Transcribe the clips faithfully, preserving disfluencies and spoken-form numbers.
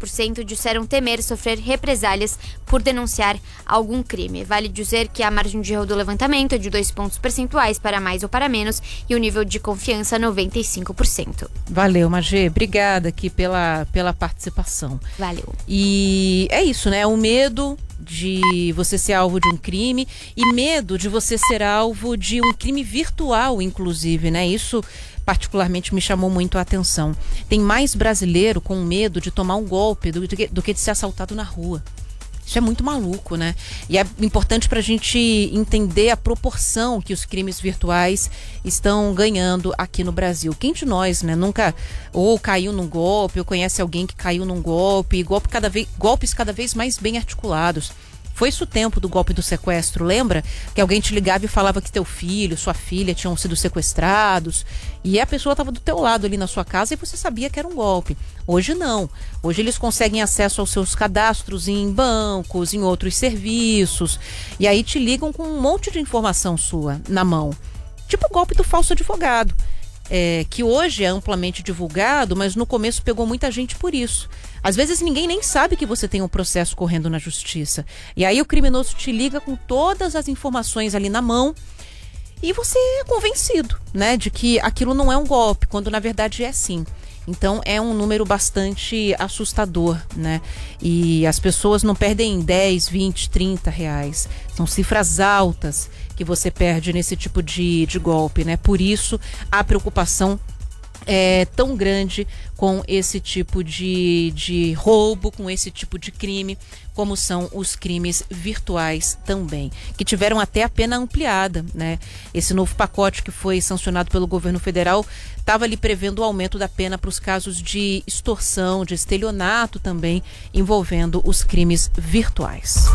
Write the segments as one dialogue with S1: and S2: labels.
S1: por cento disseram temer sofrer represálias por denunciar algum crime. Vale dizer que a margem de erro do levantamento é de dois pontos percentuais para mais ou para menos e o nível de confiança noventa e cinco por cento.
S2: Valeu, Magê. Obrigada aqui pela, pela participação.
S1: Valeu.
S2: E é isso, né? O medo de você ser alvo de um crime e medo de você ser alvo de um crime virtual, inclusive, né? Isso particularmente me chamou muito a atenção. Tem mais brasileiro com medo de tomar um golpe do, do que de ser assaltado na rua. Isso é muito maluco, né? E é importante para a gente entender a proporção que os crimes virtuais estão ganhando aqui no Brasil. Quem de nós, né, nunca ou caiu num golpe, ou conhece alguém que caiu num golpe, e golpe cada vez, golpes cada vez mais bem articulados. Foi isso o tempo do golpe do sequestro, lembra? Que alguém te ligava e falava que teu filho, sua filha tinham sido sequestrados e a pessoa estava do teu lado ali na sua casa e você sabia que era um golpe. Hoje não. Hoje eles conseguem acesso aos seus cadastros em bancos, em outros serviços e aí te ligam com um monte de informação sua na mão. Tipo o golpe do falso advogado. É, que hoje é amplamente divulgado, mas no começo pegou muita gente por isso. Às vezes ninguém nem sabe que você tem um processo correndo na justiça. E aí o criminoso te liga com todas as informações ali na mão e você é convencido, né, de que aquilo não é um golpe, quando na verdade é sim. Então é um número bastante assustador, né? E as pessoas não perdem dez, vinte, trinta reais. São cifras altas que você perde nesse tipo de, de golpe, né? Por isso a preocupação é tão grande com esse tipo de, de roubo, com esse tipo de crime, como são os crimes virtuais também, que tiveram até a pena ampliada, né? Esse novo pacote que foi sancionado pelo governo federal estava ali prevendo o aumento da pena para os casos de extorsão, de estelionato também, envolvendo os crimes virtuais.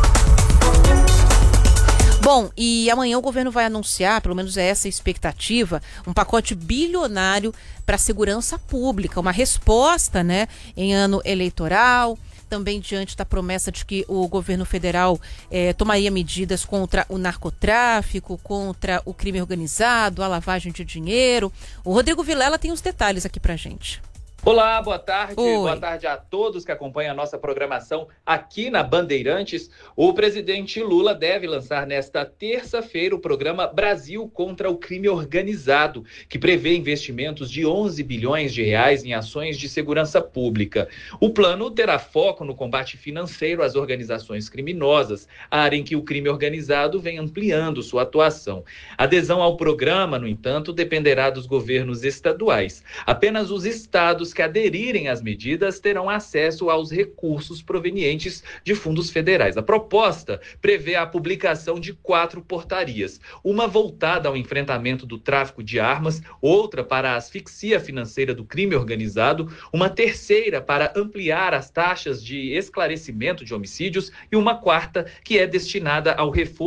S2: Bom, e amanhã o governo vai anunciar, pelo menos é essa a expectativa, um pacote bilionário para a segurança pública, uma resposta, né, em ano eleitoral, também diante da promessa de que o governo federal eh, tomaria medidas contra o narcotráfico, contra o crime organizado, a lavagem de dinheiro. O Rodrigo Vilela tem os detalhes aqui pra gente.
S3: Olá, boa tarde.
S2: Oi.
S3: Boa tarde a todos que acompanham a nossa programação aqui na Bandeirantes. O presidente Lula deve lançar nesta terça-feira o programa Brasil contra o Crime Organizado, que prevê investimentos de onze bilhões de reais em ações de segurança pública. O plano terá foco no combate financeiro às organizações criminosas, área em que o crime organizado vem ampliando sua atuação. A adesão ao programa, no entanto, dependerá dos governos estaduais. Apenas os estados que aderirem às medidas terão acesso aos recursos provenientes de fundos federais. A proposta prevê a publicação de quatro portarias, uma voltada ao enfrentamento do tráfico de armas, outra para a asfixia financeira do crime organizado, uma terceira para ampliar as taxas de esclarecimento de homicídios e uma quarta que é destinada ao reforço